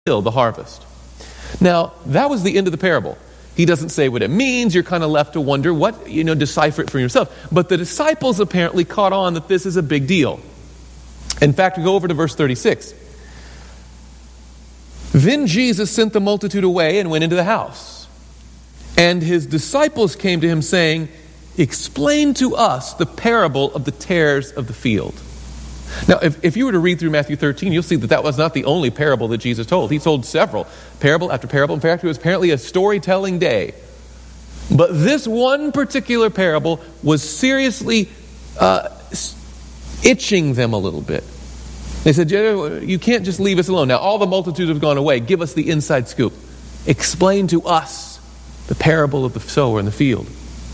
the harvest. Now, that was the end of the parable. He doesn't say what it means. You're kind of left to wonder what, decipher it for yourself. But the disciples apparently caught on that this is a big deal. In fact, we go over to verse 36. Then Jesus sent the multitude away and went into the house. And his disciples came to him saying, "Explain to us the parable of the tares of the field." Now, if you were to read through Matthew 13, you'll see that was not the only parable that Jesus told. He told several, parable after parable. In fact, it was apparently a storytelling day. But this one particular parable was seriously itching them a little bit. They said, "You can't just leave us alone. Now, all the multitudes have gone away. Give us the inside scoop. Explain to us the parable of the sower in the field."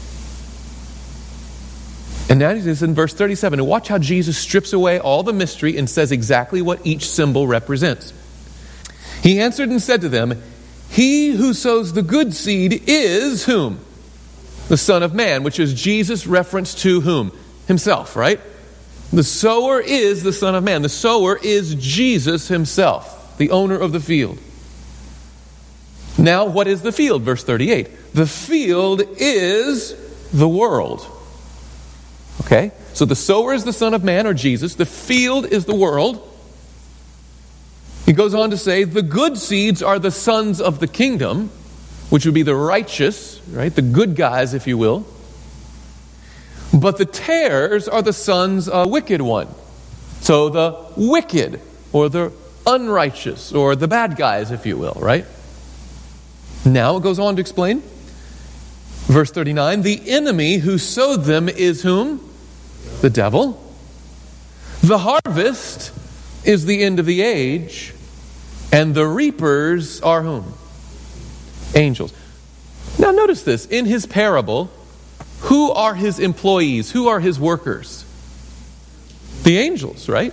And now he's in verse 37. And watch how Jesus strips away all the mystery and says exactly what each symbol represents. He answered and said to them, "He who sows the good seed is" whom? The Son of Man, which is Jesus' reference to whom? Himself, right? The sower is the Son of Man. The sower is Jesus himself, the owner of the field. Now, what is the field? Verse 38. The field is the world. Okay? So the sower is the Son of Man, or Jesus. The field is the world. He goes on to say, the good seeds are the sons of the kingdom, which would be the righteous, right? The good guys, if you will. But the tares are the sons of the wicked one. So the wicked, or the unrighteous, or the bad guys, if you will, right? Now it goes on to explain. Verse 39, the enemy who sowed them is whom? The devil. The harvest is the end of the age, and the reapers are whom? Angels. Now notice this. In his parable, who are his employees? Who are his workers? The angels, right?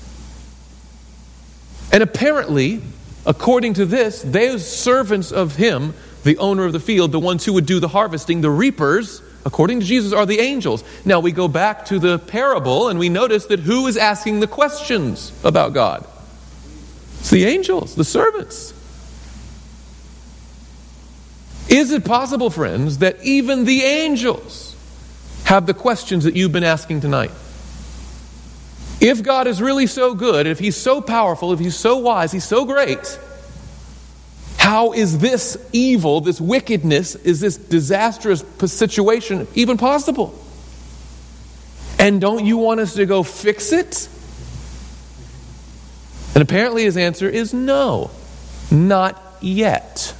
And apparently, according to this, those servants of him, the owner of the field, the ones who would do the harvesting, the reapers, according to Jesus, are the angels. Now we go back to the parable and we notice that who is asking the questions about God? It's the angels, the servants. Is it possible, friends, that even the angels have the questions that you've been asking tonight? If God is really so good, if He's so powerful, if He's so wise, He's so great, how is this evil, this wickedness, is this disastrous situation even possible? And don't you want us to go fix it? And apparently his answer is no, not yet.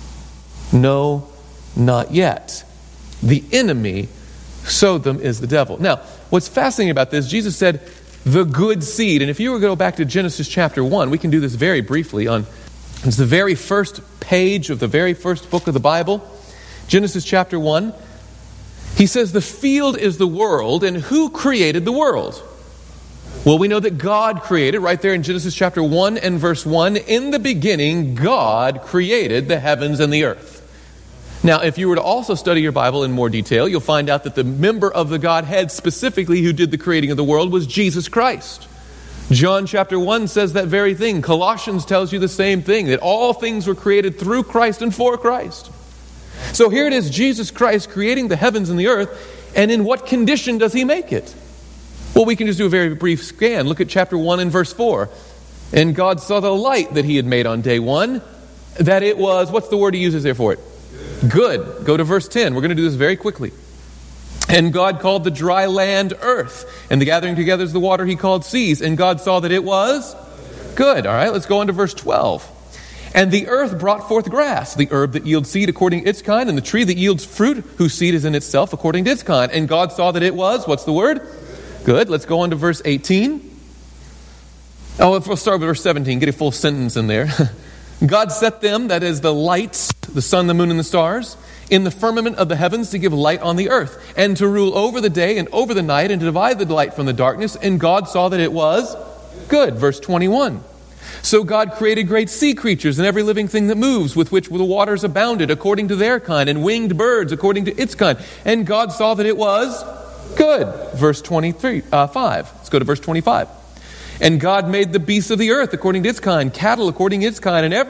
No, not yet. The enemy sowed them is the devil. Now, what's fascinating about this, Jesus said, the good seed. And if you were to go back to Genesis chapter 1, we can do this very briefly on, it's the very first page of the very first book of the Bible. Genesis chapter 1. He says, the field is the world, and who created the world? Well, we know that God created, right there in Genesis chapter 1 and verse 1, in the beginning, God created the heavens and the earth. Now, if you were to also study your Bible in more detail, you'll find out that the member of the Godhead specifically who did the creating of the world was Jesus Christ. John chapter 1 says that very thing. Colossians tells you the same thing, that all things were created through Christ and for Christ. So here it is, Jesus Christ creating the heavens and the earth, and in what condition does He make it? Well, we can just do a very brief scan. Look at chapter 1 and verse 4. And God saw the light that He had made on day 1, that it was, what's the word He uses there for it? Good. Go to verse 10. We're going to do this very quickly. And God called the dry land earth, and the gathering together of the water He called seas. And God saw that it was good. All right, let's go on to verse 12. And the earth brought forth grass, the herb that yields seed according to its kind, and the tree that yields fruit, whose seed is in itself according to its kind. And God saw that it was, what's the word? Good. Let's go on to verse 18. Oh, we'll start with verse 17. Get a full sentence in there. God set them, that is the lights, the sun, the moon, and the stars, in the firmament of the heavens to give light on the earth, and to rule over the day and over the night, and to divide the light from the darkness. And God saw that it was good. Verse 21. So God created great sea creatures and every living thing that moves, with which the waters abounded according to their kind, and winged birds according to its kind. And God saw that it was good. Verse 5. Let's go to verse 25. And God made the beasts of the earth according to its kind, cattle according to its kind, and every